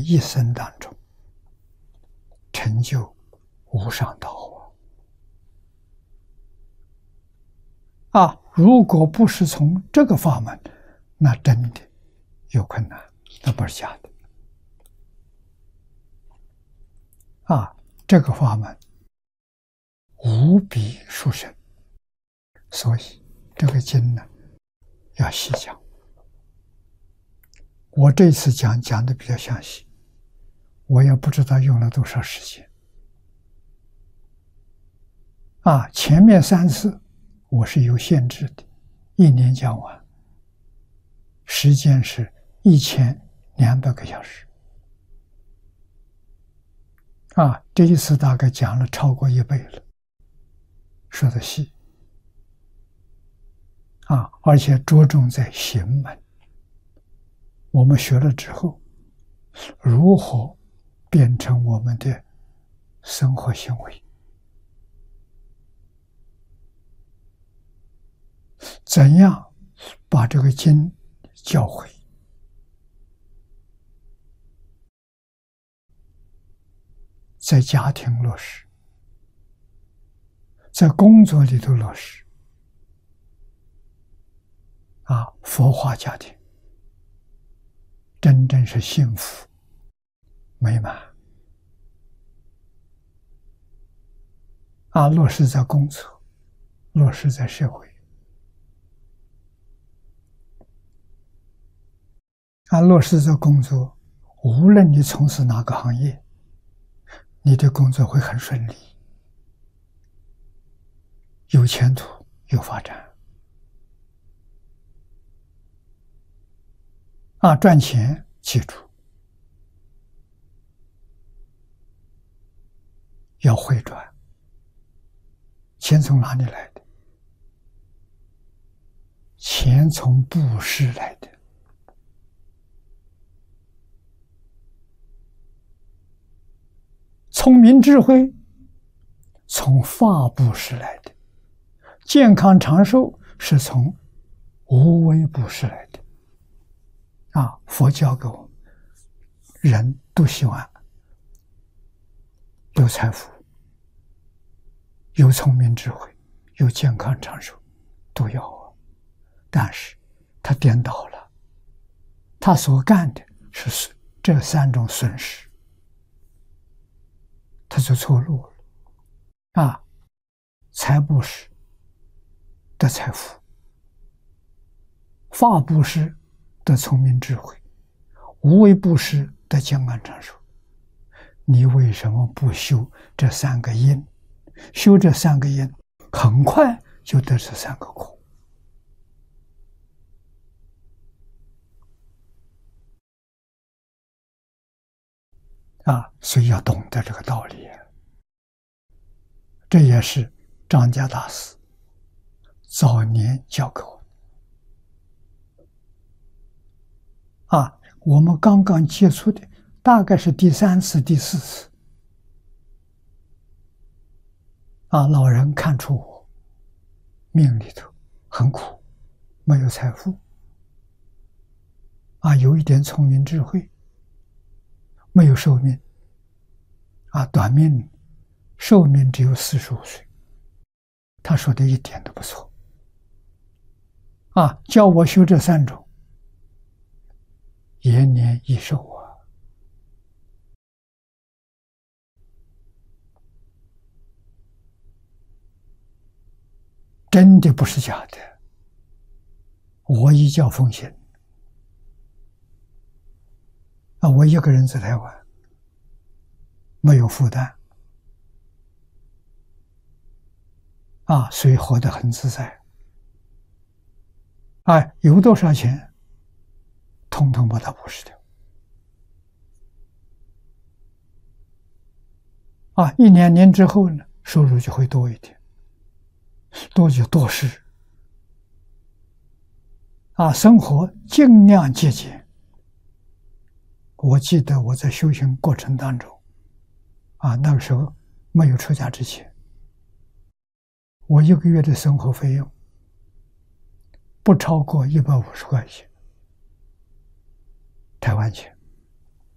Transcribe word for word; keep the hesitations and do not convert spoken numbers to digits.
一生当中成就无上道啊！啊，如果不是从这个法门，那真的有困难，那不是假的啊！这个法门无比殊胜，所以这个经呢要细讲。我这次讲讲的比较详细，我也不知道用了多少时间啊！前面三次我是有限制的，一年讲完，时间是一千两百个小时啊！这一次大概讲了超过一倍了，说的细啊，而且着重在行门。我们学了之后，如何变成我们的生活行为？怎样把这个经教诲？在家庭落实，在工作里头落实，啊，佛化家庭真正是幸福美满啊！落实在工作，落实在社会啊，落实在工作，无论你从事哪个行业，你的工作会很顺利，有前途，有发展啊！赚钱，记住要会赚。钱从哪里来的？钱从布施来的。聪明智慧从法布施来的，健康长寿是从无为布施来的。啊，佛教给我们，人都希望有财富，有聪明智慧，有健康长寿，都要啊。但是他颠倒了，他所干的是这三种损失，他就错路了啊！财布施得财富，法布施得聪明智慧，无为布施得健康长寿。你为什么不修这三个因？修这三个因，很快就得这三个果啊！所以要懂得这个道理。这也是张家大师早年教给我啊，我们刚刚接触的大概是第三次、第四次啊。老人看出我命里头很苦，没有财富啊，有一点聪明智慧，没有寿命啊，短命。寿命只有四十五岁，他说的一点都不错啊！教我修这三种，延年益寿啊！真的不是假的，我一教奉行啊！我一个人在台湾，没有负担。啊，所以活得很自在。啊，有多少钱，统统把它布施掉。啊，一两年之后呢，收入就会多一点，多就多施。啊，生活尽量节俭。我记得我在修行过程当中，啊，那个时候没有出家之前。我一个月的生活费用不超过一百五十块钱，台湾钱。